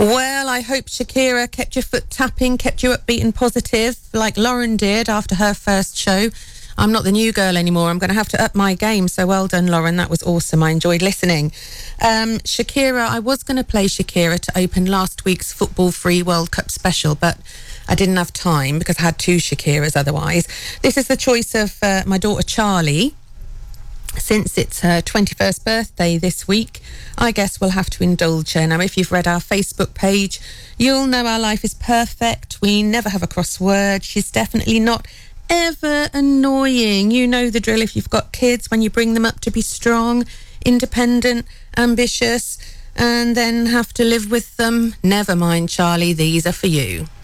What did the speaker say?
Well, I hope Shakira kept your foot tapping, kept you upbeat and positive, like Lauren did after her first show. I'm not the new girl anymore. I'm going to have to up my game. So well done, Lauren. That was awesome. I enjoyed listening. Shakira, I was going to play Shakira to open last week's Football Free World Cup special, but I didn't have time because I had two Shakiras otherwise. This is the choice of my daughter Charlie. Since it's her 21st birthday this week, I guess we'll have to indulge her. Now, if you've read our Facebook page, you'll know our life is perfect. We never have a cross word. She's definitely not ever annoying. You know the drill if you've got kids, when you bring them up to be strong, independent, ambitious, and then have to live with them. Never mind, Charlie, these are for you.